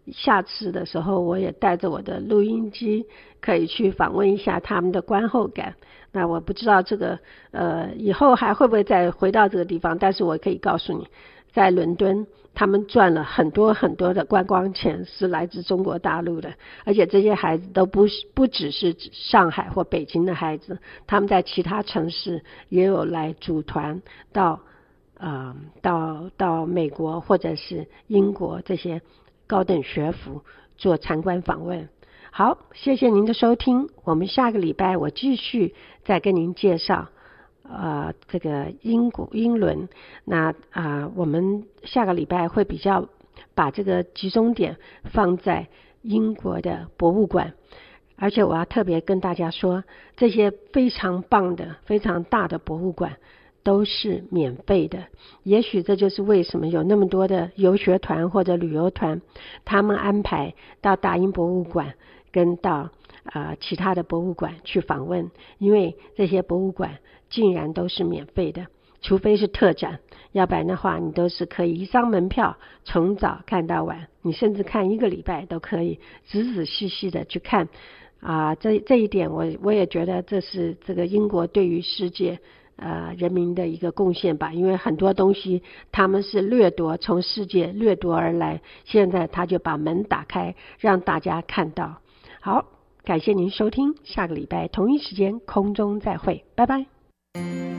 下次的时候我也带着我的录音机可以去访问一下他们的观后感。那我不知道这个以后还会不会再回到这个地方，但是我可以告诉你，在伦敦他们赚了很多很多的观光钱是来自中国大陆的，而且这些孩子都不只是上海或北京的孩子，他们在其他城市也有来组团到美国或者是英国这些高等学府做参观访问。好，谢谢您的收听，我们下个礼拜我继续再跟您介绍这个英伦。那我们下个礼拜会比较把这个集中点放在英国的博物馆，而且我要特别跟大家说，这些非常棒的非常大的博物馆都是免费的。也许这就是为什么有那么多的游学团或者旅游团，他们安排到大英博物馆跟到其他的博物馆去访问，因为这些博物馆竟然都是免费的，除非是特展，要不然的话你都是可以一张门票从早看到晚，你甚至看1个礼拜都可以仔仔细细的去看这一点我也觉得这是这个英国对于世界人民的一个贡献吧，因为很多东西他们是从世界掠夺而来，现在他就把门打开让大家看到。好，感谢您收听，下个礼拜同一时间空中再会，拜拜。